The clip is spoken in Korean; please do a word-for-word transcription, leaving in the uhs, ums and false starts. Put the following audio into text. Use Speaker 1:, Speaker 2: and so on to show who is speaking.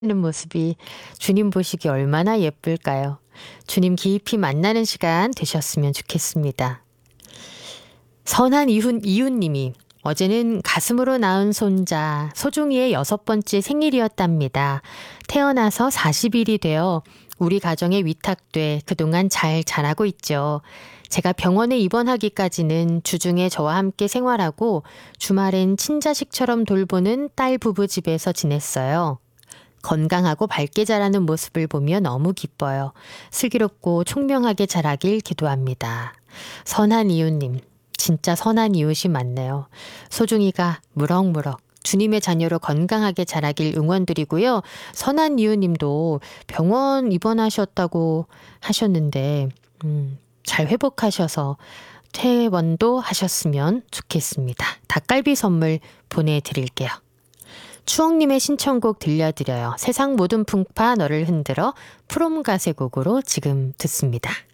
Speaker 1: 는 모습이 주님 보시기 얼마나 예쁠까요? 주님 깊이 만나는 시간 되셨으면 좋겠습니다. 선한 이웃, 이웃님이 어제는 가슴으로 낳은 손자 소중이의 여섯 번째 생일이었답니다. 태어나서 사십 일이 되어 우리 가정에 위탁돼 그동안 잘 자라고 있죠. 제가 병원에 입원하기까지는 주중에 저와 함께 생활하고 주말엔 친자식처럼 돌보는 딸 부부 집에서 지냈어요. 건강하고 밝게 자라는 모습을 보며 너무 기뻐요. 슬기롭고 총명하게 자라길 기도합니다. 선한 이웃님, 진짜 선한 이웃이 많네요. 소중이가 무럭무럭 주님의 자녀로 건강하게 자라길 응원드리고요. 선한 이웃님도 병원 입원하셨다고 하셨는데 음, 잘 회복하셔서 퇴원도 하셨으면 좋겠습니다. 닭갈비 선물 보내드릴게요. 추억님의 신청곡 들려드려요. 세상 모든 풍파 너를 흔들어 프롬 가세 곡으로 지금 듣습니다.